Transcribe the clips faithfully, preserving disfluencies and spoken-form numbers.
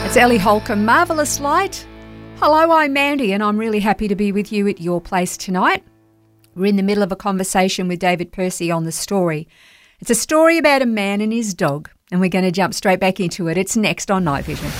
It's Ellie Holcomb, Marvellous Light. Hello, I'm Mandy, and I'm really happy to be with you at your place tonight. We're in the middle of a conversation with David Percy on The Story. It's a story about a man and his dog, and we're going to jump straight back into it. It's next on Night Vision.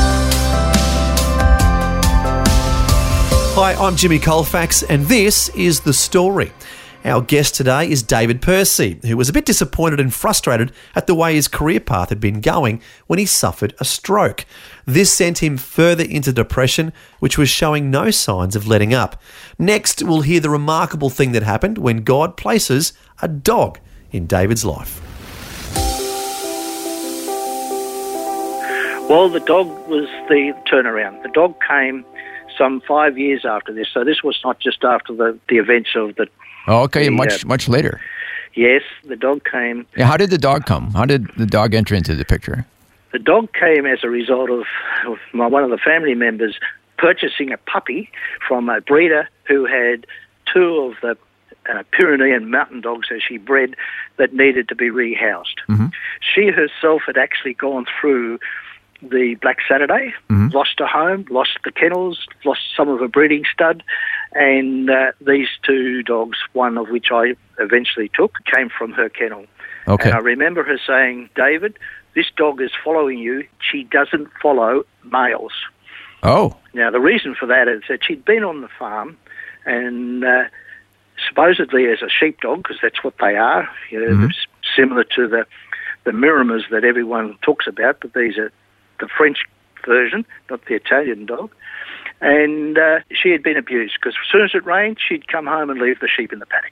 Hi, I'm Jimmy Colfax, and this is The Story. Our guest today is David Percy, who was a bit disappointed and frustrated at the way his career path had been going when he suffered a stroke. This sent him further into depression, which was showing no signs of letting up. Next, we'll hear the remarkable thing that happened when God places a dog in David's life. Well, the dog was the turnaround. The dog came some five years after this, so this was not just after the, the events of the... Oh, okay, the, much uh, much later. Yes, the dog came... Yeah, how did the dog come? How did the dog enter into the picture? The dog came as a result of, of my, one of the family members purchasing a puppy from a breeder who had two of the uh, Pyrenean mountain dogs as she bred that needed to be rehoused. Mm-hmm. She herself had actually gone through the Black Saturday, mm-hmm. lost her home, lost the kennels, lost some of her breeding stud, and uh, these two dogs, one of which I eventually took, came from her kennel. Okay. And I remember her saying, David, this dog is following you. She doesn't follow males. Oh. Now, the reason for that is that she'd been on the farm and uh, supposedly as a sheepdog, because that's what they are, you know, mm-hmm. similar to the, the Miramars that everyone talks about, but these are the French version, not the Italian dog. And uh, she had been abused because as soon as it rained, she'd come home and leave the sheep in the paddock.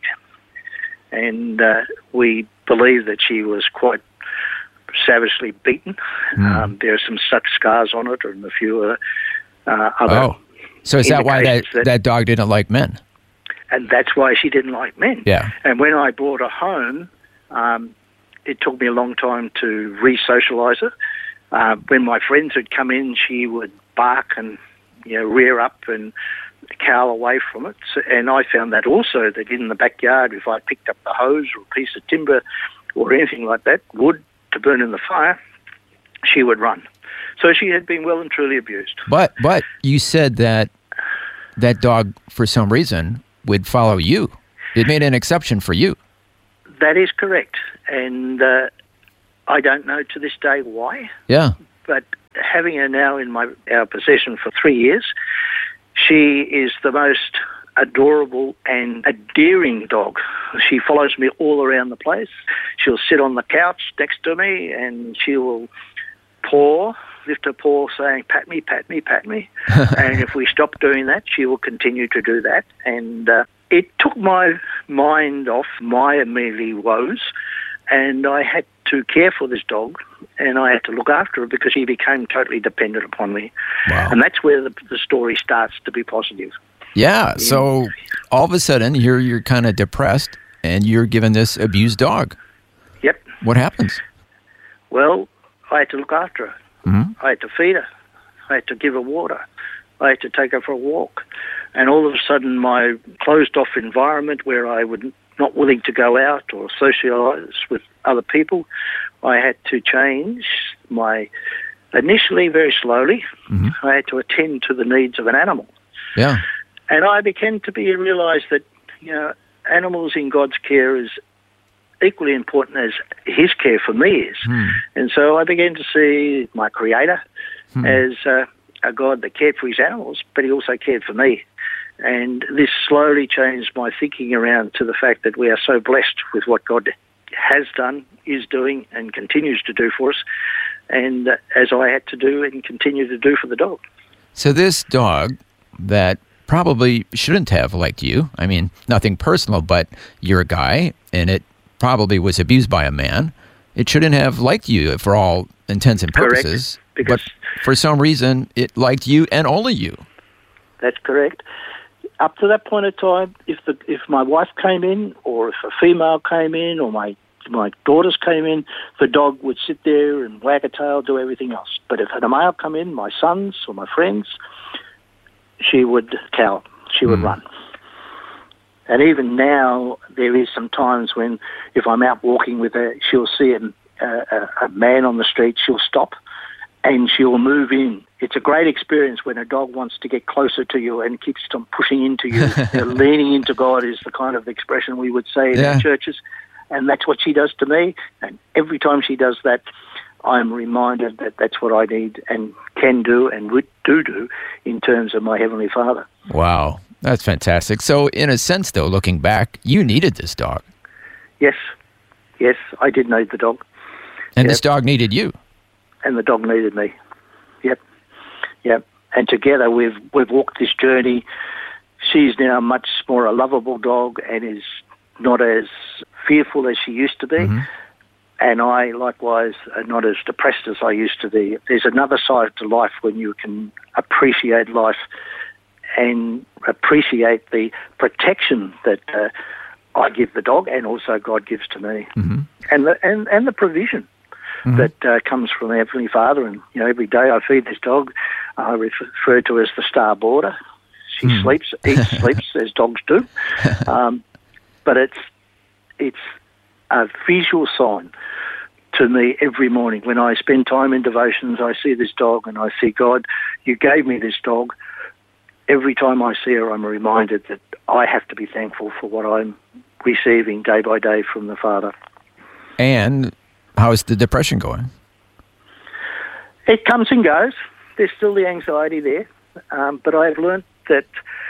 And uh, we believe that she was quite savagely beaten. Mm. Um, there are some such scars on it and a few uh, uh, other Oh, so is that why that, that, that dog didn't like men? And that's why she didn't like men. Yeah. And when I brought her home, um, it took me a long time to re-socialise her. Uh, when my friends would come in, she would bark and, you know, rear up and cower away from it. So, and I found that also, that in the backyard, if I picked up the hose or a piece of timber or anything like that, wood to burn in the fire, she would run. So she had been well and truly abused. But but you said that that dog, for some reason, would follow you. It made an exception for you. That is correct. And uh, I don't know to this day why. Yeah. But having her now in my our possession for three years, she is the most adorable and endearing dog. She follows me all around the place. She'll sit on the couch next to me and she will paw, lift her paw saying, pat me, pat me, pat me. And if we stop doing that, she will continue to do that. And uh, it took my mind off my immediate woes, and I had to care for this dog, and I had to look after her because he became totally dependent upon me. Wow. And that's where the, the story starts to be positive. Yeah, so all of a sudden you're you're kind of depressed and you're given this abused dog. Yep. What happens? Well, I had to look after her. Mm-hmm. I had to feed her. I had to give her water. I had to take her for a walk. And all of a sudden my closed-off environment where I would not willing to go out or socialise with other people, I had to change my, initially very slowly, mm-hmm. I had to attend to the needs of an animal. Yeah. And I began to be realise that, you know, animals in God's care is equally important as his care for me is. Hmm. And so I began to see my Creator Hmm. as uh, a God that cared for his animals, but he also cared for me. And this slowly changed my thinking around to the fact that we are so blessed with what God has done, is doing, and continues to do for us, and uh, as I had to do and continue to do for the dog. So this dog that probably shouldn't have liked you, I mean, nothing personal, but you're a guy, and it probably was abused by a man. It shouldn't have liked you for all intents and purposes. Correct, because but for some reason, it liked you and only you. That's correct. Up to that point of time, if the if my wife came in, or if a female came in, or my my daughters came in, the dog would sit there and wag a tail, do everything else. But if a male come in, my sons or my friends, she would cower. She would Mm. run. And even now, there is some times when, if I'm out walking with her, she'll see a, a, a man on the street, she'll stop and she'll move in. It's a great experience when a dog wants to get closer to you and keeps on pushing into you. You know, leaning into God is the kind of expression we would say in Yeah. our churches, and that's what she does to me. And every time she does that, I'm reminded that that's what I need and can do and would do do in terms of my Heavenly Father. Wow, that's fantastic. So in a sense, though, looking back, you needed this dog. Yes, yes, I did need the dog, And Yep. this dog needed you. and the dog needed me. Yep, yep. And together we've we've walked this journey. She's now much more a lovable dog and is not as fearful as she used to be. Mm-hmm. And I, likewise, am not as depressed as I used to be. There's another side to life when you can appreciate life and appreciate the protection that uh, I give the dog and also God gives to me. Mm-hmm. And, the, and, and the provision Mm-hmm. that uh, comes from our Heavenly Father. And, you know, every day I feed this dog. I refer to her as the star boarder. She Mm. sleeps, eats, sleeps, as dogs do. Um, but it's it's a visual sign to me every morning. When I spend time in devotions, I see this dog and I see, God, you gave me this dog. Every time I see her, I'm reminded that I have to be thankful for what I'm receiving day by day from the Father. And how's the depression going? It comes and goes. There's still the anxiety there. Um, but I've learnt that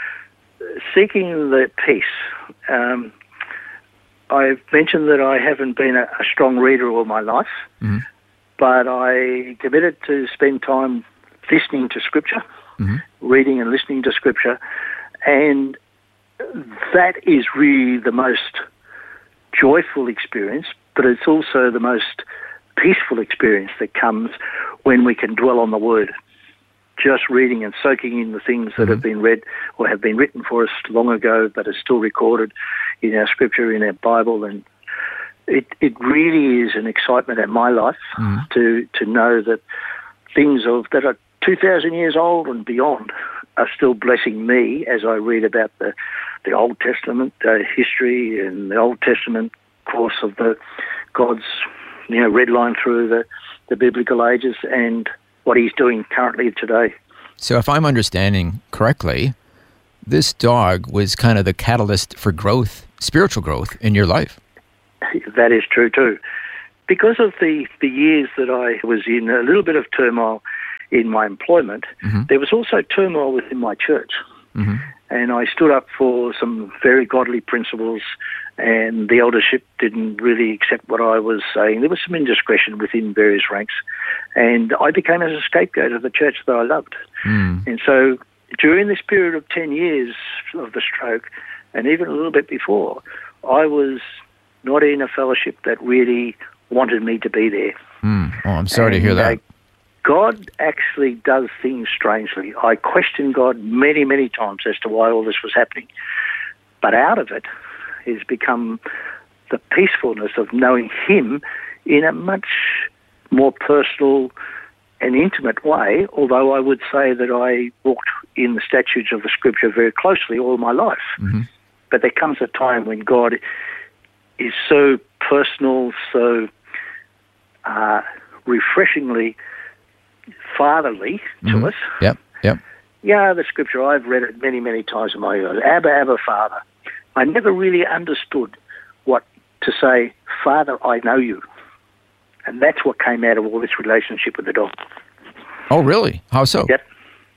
seeking the peace, um, I've mentioned that I haven't been a, a strong reader all my life, Mm-hmm. but I committed to spend time listening to Scripture, Mm-hmm. reading and listening to Scripture, and that is really the most joyful experience, but it's also the most peaceful experience that comes when we can dwell on the Word. Just reading and soaking in the things that Mm-hmm. have been read or have been written for us long ago but are still recorded in our Scripture, in our Bible. And it it really is an excitement in my life Mm-hmm. to, to know that things of that are two thousand years old and beyond are still blessing me as I read about the, the Old Testament uh, history and the Old Testament course of the God's, you know, red line through the, the biblical ages and what he's doing currently today. So if I'm understanding correctly, this dog was kind of the catalyst for growth, spiritual growth in your life. That is true too. Because of the, the years that I was in a little bit of turmoil in my employment, Mm-hmm. there was also turmoil within my church. Mm-hmm. And I stood up for some very godly principles, and the eldership didn't really accept what I was saying. There was some indiscretion within various ranks, and I became as a scapegoat of the church that I loved. Mm. And so during this period of ten years of the stroke, and even a little bit before, I was not in a fellowship that really wanted me to be there. Mm. Oh, I'm sorry to And, hear that. uh, God actually does things strangely. I questioned God many, many times as to why all this was happening. But out of it has become the peacefulness of knowing him in a much more personal and intimate way, although I would say that I walked in the statutes of the Scripture very closely all my life. Mm-hmm. But there comes a time when God is so personal, so uh, refreshingly fatherly to Mhm. us. Yep, yep. Yeah, the Scripture, I've read it many, many times in my life. Abba, Abba, Father. I never really understood what to say, Father, I know you. And that's what came out of all this relationship with the dog. Oh, really? How so? Yep.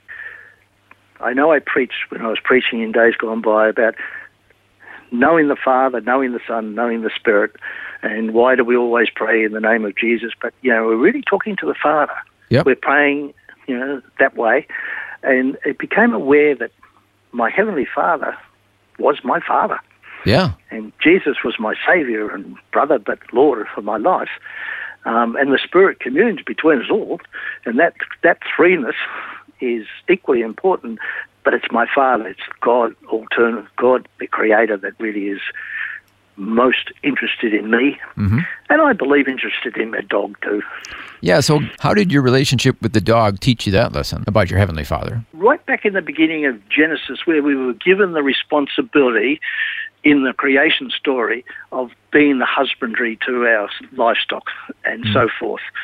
I know I preached when I was preaching in days gone by about knowing the Father, knowing the Son, knowing the Spirit, and why do we always pray in the name of Jesus? But, you know, we're really talking to the Father. Yep. We're praying, you know, that way. And it became aware that my Heavenly Father was my Father. Yeah. And Jesus was my Saviour and brother, but Lord for my life. Um, and the Spirit communes between us all. And that that threeness is equally important, but it's my Father. It's God, alternative God, the Creator, that really is most interested in me. Mm-hmm. And I believe interested in a dog too. Yeah, so how did your relationship with the dog teach you that lesson about your Heavenly Father? Right back in the beginning of Genesis, where we were given the responsibility in the creation story of being the husbandry to our livestock and mm. so forth.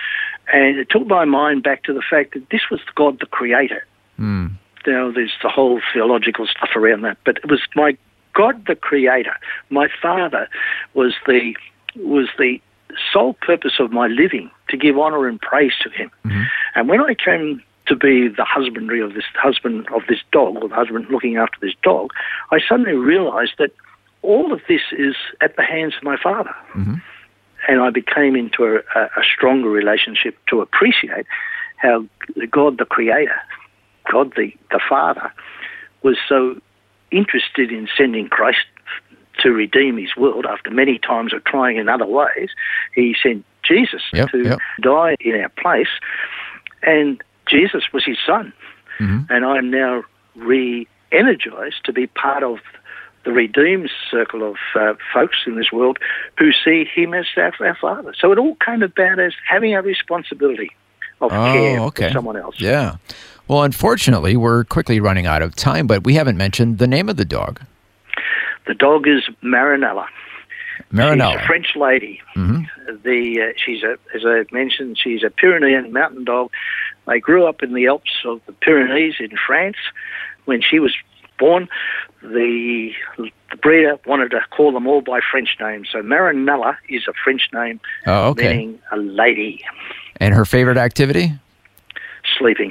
And it took my mind back to the fact that this was God the Creator. Mm. You know, there's the whole theological stuff around that, but it was my God the Creator. My Father was the was the sole purpose of my living, to give honour and praise to Him. Mm-hmm. And when I came to be the husbandry of this husband of this dog, or the husband looking after this dog, I suddenly realised that all of this is at the hands of my Father. Mm-hmm. And I became into a, a stronger relationship to appreciate how God the Creator, God the, the Father, was so interested in sending Christ to redeem His world. After many times of trying in other ways, He sent Jesus yep, to yep. die in our place, and Jesus was His Son. Mm-hmm. And I'm now re-energized to be part of the redeemed circle of uh, folks in this world who see Him as our, our Father. So it all came about as having a responsibility of oh, care okay. for someone else. Yeah. Well, unfortunately, we're quickly running out of time, but we haven't mentioned the name of the dog. The dog is Marinella. Marinella. She's a French lady. Mm-hmm. The uh, she's a, as I mentioned, she's a Pyrenean mountain dog. They grew up in the Alps of the Pyrenees in France. When she was born, the, the breeder wanted to call them all by French names. So Marinella is a French name, oh, okay. meaning a lady. And her favorite activity? Sleeping.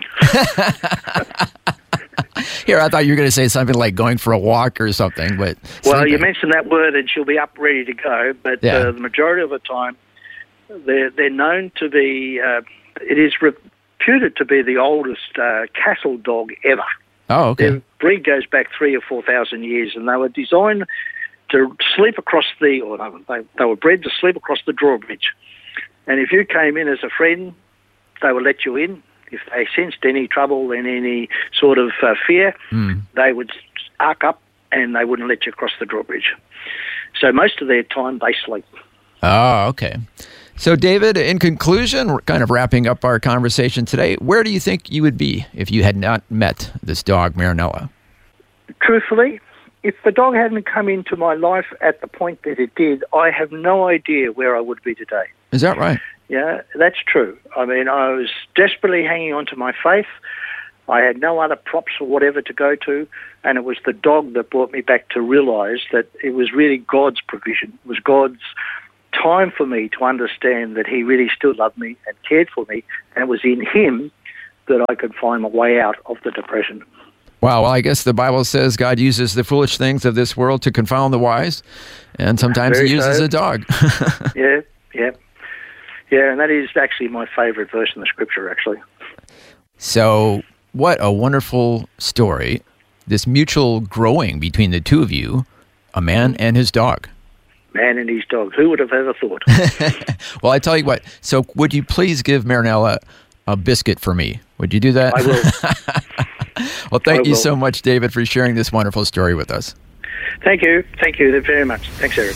Here, I thought you were going to say something like going for a walk or something, but well, sleeping. You mentioned that word, and she'll be up ready to go. But yeah. uh, the majority of the time, they're they're known to be. Uh, it is reputed to be the oldest uh, cattle dog ever. Oh, okay. Their breed goes back three or four thousand years, and they were designed to sleep across the, or they they were bred to sleep across the drawbridge. And if you came in as a friend, they would let you in. If they sensed any trouble and any sort of uh, fear, mm. they would arc up and they wouldn't let you cross the drawbridge. So most of their time they sleep. Oh, okay. So, David, in conclusion, we're kind of wrapping up our conversation today. Where do you think you would be if you had not met this dog, Marinella? Truthfully, if the dog hadn't come into my life at the point that it did, I have no idea where I would be today. Is that right? Yeah, that's true. I mean, I was desperately hanging on to my faith. I had no other props or whatever to go to, and it was the dog that brought me back to realise that it was really God's provision. It was God's time for me to understand that He really still loved me and cared for me, and it was in Him that I could find my way out of the depression. Wow, well, I guess the Bible says God uses the foolish things of this world to confound the wise, and sometimes Very He uses so. a dog. yeah, yeah. Yeah, and that is actually my favourite verse in the Scripture, actually. So, what a wonderful story. This mutual growing between the two of you, a man and his dog. Man and his dog. Who would have ever thought? Well, I tell you what. So, would you please give Marinella a biscuit for me? Would you do that? I will. Well, thank I you will. so much, David, for sharing this wonderful story with us. Thank you. Thank you very much. Thanks, Eric.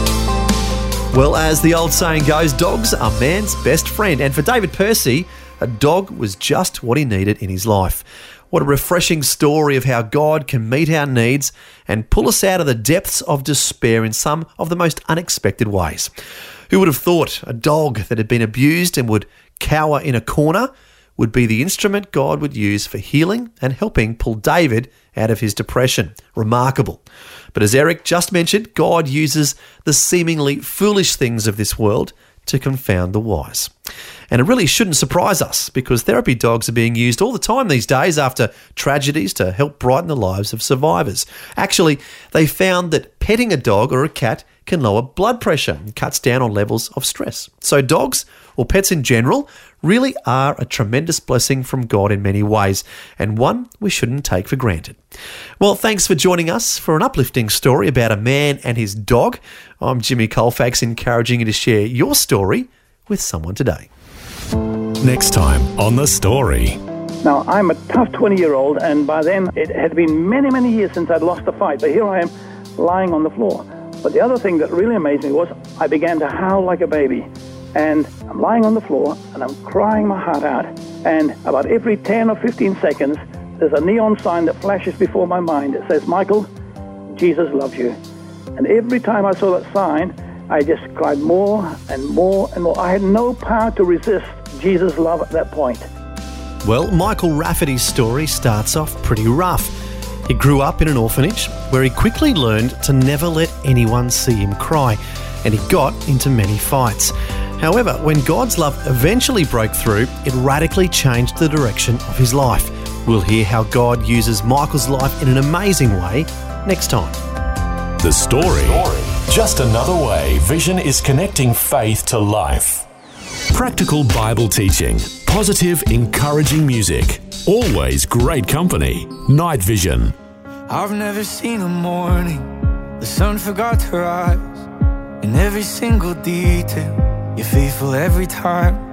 Well, as the old saying goes, dogs are man's best friend. And for David Percy, a dog was just what he needed in his life. What a refreshing story of how God can meet our needs and pull us out of the depths of despair in some of the most unexpected ways. Who would have thought a dog that had been abused and would cower in a corner would be the instrument God would use for healing and helping pull David out of his depression? Remarkable. But as Eric just mentioned, God uses the seemingly foolish things of this world to confound the wise. And it really shouldn't surprise us, because therapy dogs are being used all the time these days after tragedies to help brighten the lives of survivors. Actually, they found that petting a dog or a cat can lower blood pressure and cuts down on levels of stress. So dogs, or pets in general, really are a tremendous blessing from God in many ways, and one we shouldn't take for granted. Well, thanks for joining us for an uplifting story about a man and his dog. I'm Jimmy Colfax, encouraging you to share your story with someone today. Next time on The Story. Now, I'm a tough twenty-year-old, and by then it had been many, many years since I'd lost a fight, but here I am lying on the floor. But the other thing that really amazed me was I began to howl like a baby. And I'm lying on the floor, and I'm crying my heart out. And about every ten or fifteen seconds, there's a neon sign that flashes before my mind. It says, "Michael, Jesus loves you." And every time I saw that sign, I just cried more and more and more. I had no power to resist Jesus' love at that point. Well, Michael Rafferty's story starts off pretty rough. He grew up in an orphanage where he quickly learned to never let anyone see him cry, and he got into many fights. However, when God's love eventually broke through, it radically changed the direction of his life. We'll hear how God uses Michael's life in an amazing way next time. The Story. Just another way Vision is connecting faith to life. Practical Bible teaching, positive, encouraging music, always great company. Night Vision. I've never seen a morning the sun forgot to rise. In every single detail, you're faithful every time.